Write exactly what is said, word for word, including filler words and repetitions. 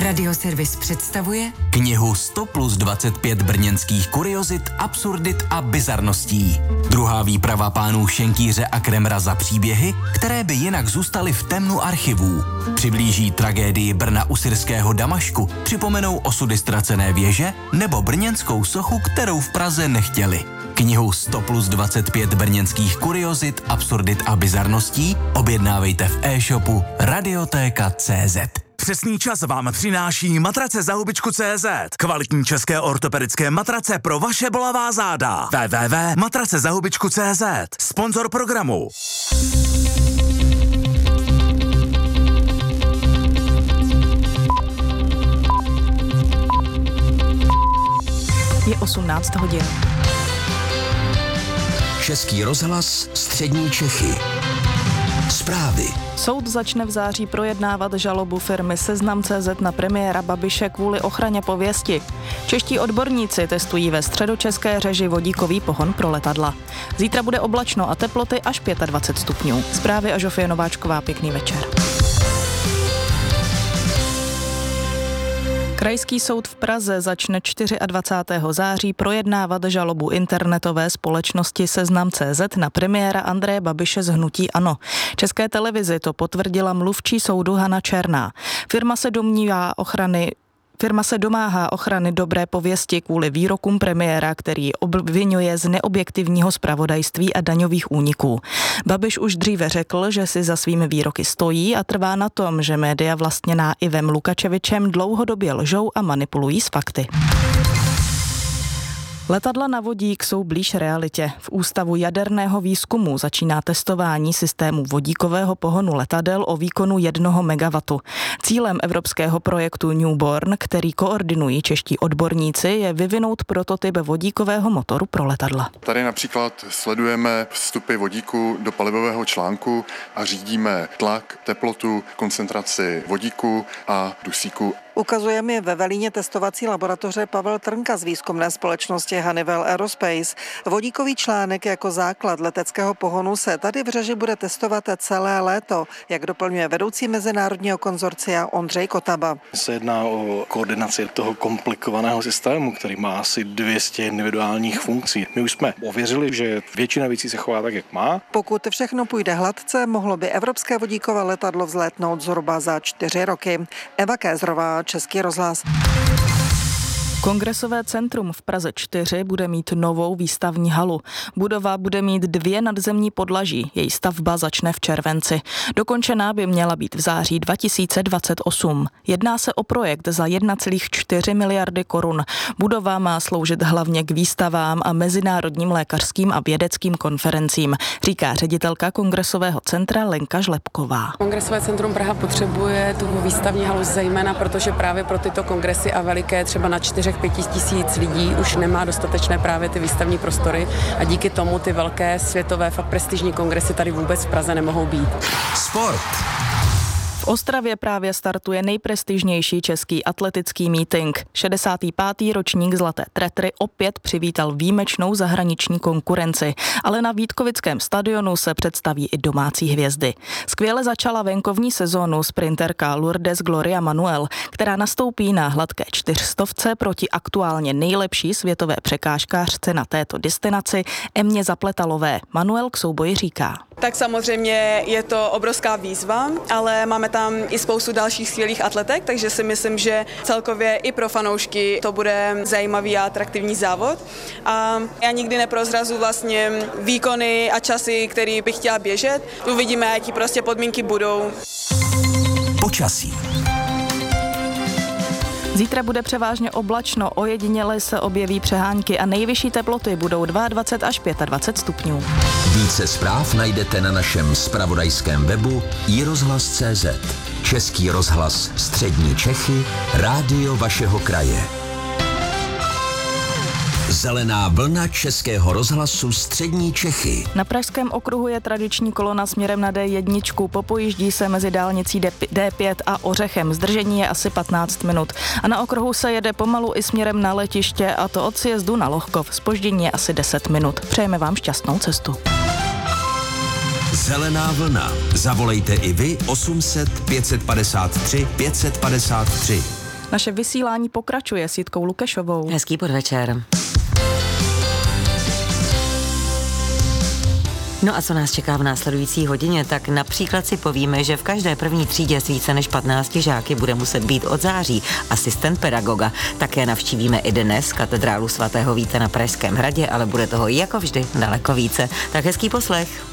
Radioservis představuje knihu sto plus dvacet pět brněnských kuriozit, absurdit a bizarností. Druhá výprava pánů Šenkýře a Kremra za příběhy, které by jinak zůstaly v temnu archivů. Přiblíží tragédii Brna u syrského Damašku, připomenou osudy ztracené věže nebo brněnskou sochu, kterou v Praze nechtěli. Knihu sto plus dvacet pět brněnských kuriozit, absurdit a bizarností objednávejte v e-shopu radiotéka tečka cé zet. Přesný čas vám přináší matrace za hubičku tečka cé zet. Kvalitní české ortopedické matrace pro vaše bolavá záda. w w w tečka matrace za hubičku tečka cé zet. Sponzor programu. Je osmnáct hodin. Český rozhlas, střední Čechy. Zprávy. Soud začne v září projednávat žalobu firmy Seznam tečka cé zet na premiéra Babiše kvůli ochraně pověsti. Čeští odborníci testují ve středočeské Řeži vodíkový pohon pro letadla. Zítra bude oblačno a teploty až dvacet pět stupňů. Zprávy a Žofie Nováčková, pěkný večer. Krajský soud v Praze začne dvacátého čtvrtého září projednávat žalobu internetové společnosti Seznam tečka cé zet na premiéra Andreje Babiše z hnutí ANO. České televizi to potvrdila mluvčí soudu Hana Černá. Firma se domnívá ochrany Firma se domáhá ochrany dobré pověsti kvůli výrokům premiéra, který obvinuje z neobjektivního zpravodajství a daňových úniků. Babiš už dříve řekl, že si za svými výroky stojí a trvá na tom, že média vlastněná Ivem Lukačevičem dlouhodobě lžou a manipulují s fakty. Letadla na vodík jsou blíž realitě. V Ústavu jaderného výzkumu začíná testování systému vodíkového pohonu letadel o výkonu jednoho megawattu. Cílem evropského projektu Newborn, který koordinují čeští odborníci, je vyvinout prototyp vodíkového motoru pro letadla. Tady například sledujeme vstupy vodíku do palivového článku a řídíme tlak, teplotu, koncentraci vodíku a dusíku. Ukazuje mi ve Velíně testovací laboratoře Pavel Trnka z výzkumné společnosti Honeywell Aerospace. Vodíkový článek jako základ leteckého pohonu se tady v Řeži bude testovat celé léto, jak doplňuje vedoucí mezinárodního konzorcia Ondřej Kotaba. Se jedná o koordinaci toho komplikovaného systému, který má asi dvě stě individuálních funkcí. My už jsme ověřili, že většina věcí se chová tak, jak má. Pokud všechno půjde hladce, mohlo by evropské vodíkové letadlo vzlétnout zhruba za čtyři roky. Eva Kézrová, Český rozhlas. Kongresové centrum v Praze čtyři bude mít novou výstavní halu. Budova bude mít dvě nadzemní podlaží. Její stavba začne v červenci. Dokončená by měla být v září dva tisíce dvacet osm. Jedná se o projekt za jedna celá čtyři miliardy korun. Budova má sloužit hlavně k výstavám a mezinárodním lékařským a vědeckým konferencím, říká ředitelka Kongresového centra Lenka Žlepková. Kongresové centrum Praha potřebuje tu výstavní halu zejména, protože právě pro tyto kongresy a veliké třeba na čtyři pěti tisíc lidí už nemá dostatečné právě ty výstavní prostory a díky tomu ty velké světové fakt prestižní kongresy tady vůbec v Praze nemohou být. Sport. V Ostravě právě startuje nejprestižnější český atletický meeting. šedesátý pátý ročník Zlaté tretry opět přivítal výjimečnou zahraniční konkurenci, ale na Vítkovickém stadionu se představí i domácí hvězdy. Skvěle začala venkovní sezónu sprinterka Lourdes Gloria Manuel, která nastoupí na hladké čtyřstovce proti aktuálně nejlepší světové překážkářce na této destinaci Emě Zapletalové. Manuel k souboji říká. Tak samozřejmě je to obrovská výzva, ale máme tam i spoustu dalších skvělých atletek, takže si myslím, že celkově i pro fanoušky to bude zajímavý a atraktivní závod. A já nikdy neprozrazu vlastně výkony a časy, které bych chtěla běžet. Uvidíme, jaký prostě podmínky budou. Počasí. Zítra bude převážně oblačno, ojediněle se objeví přehánky a nejvyšší teploty budou dvacet dva až dvacet pět stupňů. Více zpráv najdete na našem zpravodajském webu i rozhlas tečka cé zet. Český rozhlas, střední Čechy, rádio vašeho kraje. Zelená vlna Českého rozhlasu střední Čechy. Na Pražském okruhu je tradiční kolona směrem na dé jedna, popojíždí se mezi dálnicí dé pět a Ořechem. Zdržení je asi patnáct minut. A na okruhu se jede pomalu i směrem na letiště, a to od sjezdu na Lohkov. Zpoždění je asi deset minut. Přejeme vám šťastnou cestu. Zelená vlna. Zavolejte i vy osm set pět set padesát tři pět set padesát tři. Naše vysílání pokračuje s Jitkou Lukešovou. Hezký podvečer. No a co nás čeká v následující hodině, tak například si povíme, že v každé první třídě s více než patnácti žáky bude muset být od září asistent pedagoga. Také navštívíme i dnes katedrálu svatého Víta na Pražském hradě, ale bude toho jako vždy daleko více. Tak hezký poslech.